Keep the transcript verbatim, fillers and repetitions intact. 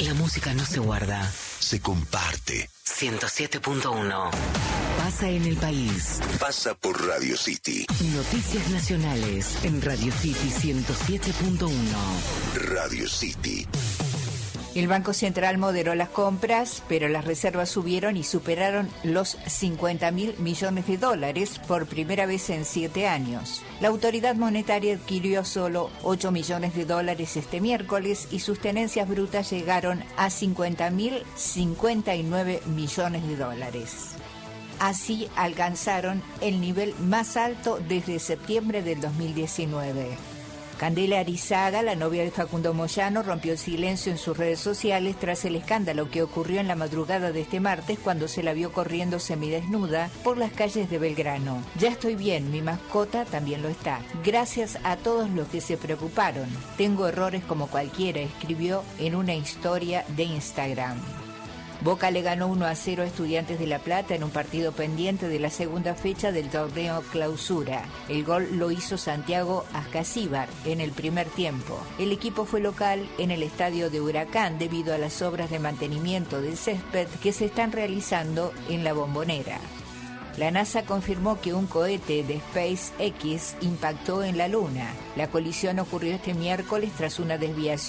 La música no se guarda, se comparte. ciento siete punto uno. Pasa en el país. Pasa por Radio City. Noticias nacionales en Radio City ciento siete punto uno. Radio City. El Banco Central moderó las compras, pero las reservas subieron y superaron los cincuenta mil millones de dólares por primera vez en siete años. La autoridad monetaria adquirió solo ocho millones de dólares este miércoles y sus tenencias brutas llegaron a cincuenta mil cincuenta y nueve millones de dólares. Así alcanzaron el nivel más alto desde septiembre del dos mil diecinueve. Candela Arizaga, la novia de Facundo Moyano, rompió el silencio en sus redes sociales tras el escándalo que ocurrió en la madrugada de este martes cuando se la vio corriendo semidesnuda por las calles de Belgrano. Ya estoy bien, mi mascota también lo está. Gracias a todos los que se preocuparon. Tengo errores como cualquiera, escribió en una historia de Instagram. Boca le ganó uno a cero a Estudiantes de La Plata en un partido pendiente de la segunda fecha del torneo Clausura. El gol lo hizo Santiago Ascasíbar en el primer tiempo. El equipo fue local en el estadio de Huracán debido a las obras de mantenimiento del césped que se están realizando en la Bombonera. La NASA confirmó que un cohete de SpaceX impactó en la Luna. La colisión ocurrió este miércoles tras una desviación